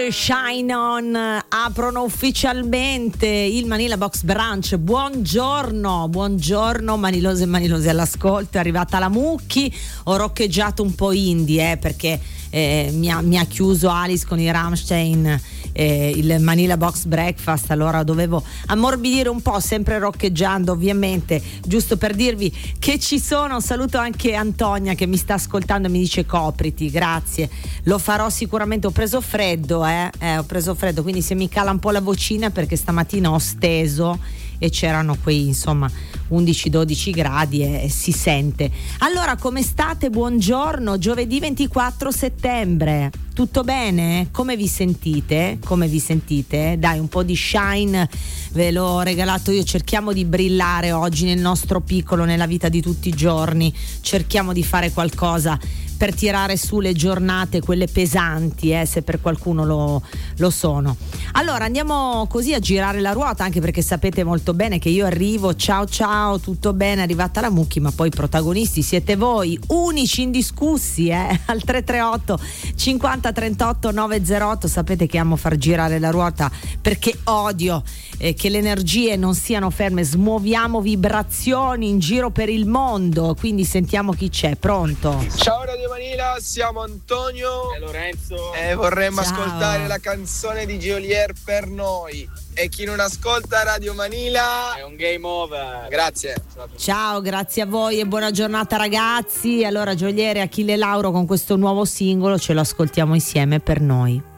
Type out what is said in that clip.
Shine On aprono ufficialmente il Manila Box Brunch. Buongiorno manilose e manilosi all'ascolto. È arrivata la Mucchi, ho roccheggiato un po' indie perché mi ha chiuso Alice con i Rammstein, il Manila Box Breakfast, allora dovevo ammorbidire un po', sempre roccheggiando ovviamente, giusto per dirvi che ci sono. Saluto anche Antonia che mi sta ascoltando e mi dice copriti, grazie, lo farò sicuramente. Ho preso freddo, quindi se mi cala un po' la vocina perché stamattina ho steso e c'erano quei 11-12 gradi e si sente. Allora, come state? Buongiorno, giovedì 24 settembre, tutto bene? Come vi sentite? Dai, un po' di shine ve l'ho regalato io. Cerchiamo di brillare oggi nel nostro piccolo, nella vita di tutti i giorni, cerchiamo di fare qualcosa per tirare su le giornate, quelle pesanti, se per qualcuno lo sono. Allora andiamo così a girare la ruota, anche perché sapete molto bene che io arrivo, ciao, tutto bene, è arrivata la Mucchi, ma poi i protagonisti siete voi, unici, indiscussi, al 338 50 38 908. Sapete che amo far girare la ruota perché odio che le energie non siano ferme, smuoviamo vibrazioni in giro per il mondo, quindi sentiamo chi c'è. Pronto? Ciao Radio Manila, siamo Antonio e Lorenzo e vorremmo Ciao. ascoltare la canzone di Geolier Per Noi, e chi non ascolta Radio Manila è un game over. Grazie. Ciao, grazie a voi e buona giornata ragazzi. Allora Gioliere, Achille Lauro con questo nuovo singolo, ce lo ascoltiamo insieme, Per Noi.